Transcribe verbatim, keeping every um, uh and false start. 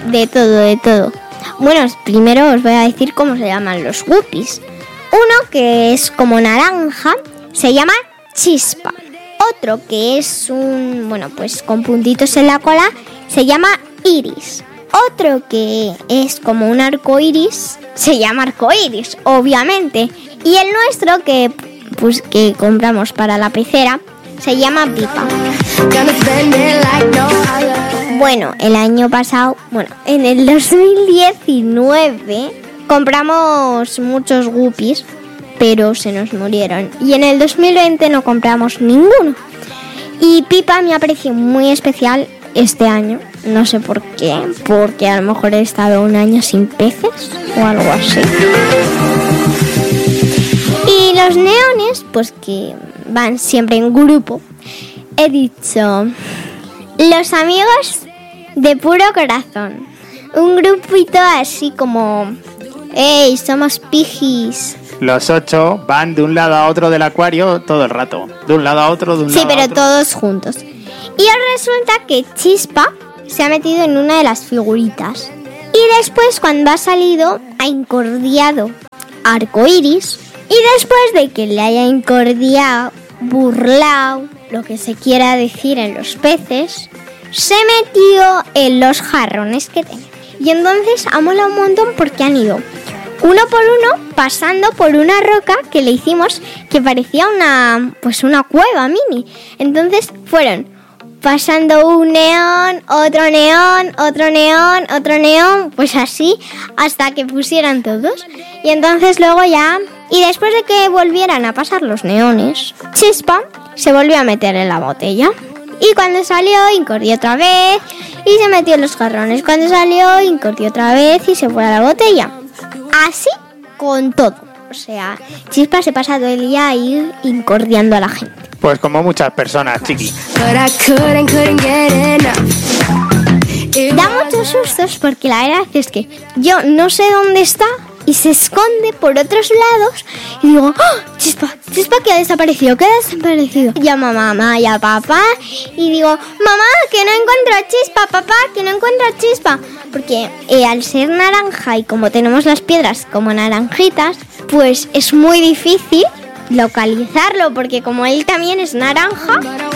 de todo, de todo. Bueno, primero os voy a decir cómo se llaman los guppies. Uno que es como naranja se llama Chispa. Otro que es un, bueno, pues con puntitos en la cola se llama Iris. Otro que es como un arco iris se llama arco iris, obviamente. Y el nuestro que, pues, que compramos para la pecera se llama Pipa. Bueno, el año pasado, bueno, en el dos mil diecinueve compramos muchos guppies, pero se nos murieron. Y en el dos mil veinte no compramos ninguno. Y Pipa me ha parecido muy especial este año. No sé por qué, porque a lo mejor he estado un año sin peces o algo así. Y los neones, pues que van siempre en grupo, he dicho, los amigos de puro corazón. Un grupito así como, ¡ey, somos pijis! Los ocho van de un lado a otro del acuario todo el rato. De un lado a otro, de un sí, lado a otro. Sí, pero todos juntos. Y ahora resulta que Chispa se ha metido en una de las figuritas. Y después, cuando ha salido, ha incordiado arcoiris. Y después de que le haya incordiado, burlao, lo que se quiera decir en los peces, se metió en los jarrones que tenía. Y entonces ha molado un montón porque han ido uno por uno pasando por una roca que le hicimos que parecía una, pues una cueva mini. Entonces fueron pasando un neón, otro neón, otro neón, otro neón, pues así hasta que pusieran todos. Y entonces luego ya, y después de que volvieran a pasar los neones, Chispa se volvió a meter en la botella. Y cuando salió, incordió otra vez y se metió en los jarrones. Cuando salió, incordió otra vez y se fue a la botella. Así con todo. O sea, Chispa se pasa todo el día ahí incordiando a la gente. Pues como muchas personas, chiqui. Da muchos sustos porque la verdad es que yo no sé dónde está y se esconde por otros lados y digo, ¡oh, Chispa! Chispa que ha desaparecido, que ha desaparecido. Llamo a mamá y a papá y digo, mamá, que no encuentro a Chispa, papá, que no encuentro a Chispa. Porque eh, al ser naranja y como tenemos las piedras como naranjitas, pues es muy difícil localizarlo porque como él también es naranja,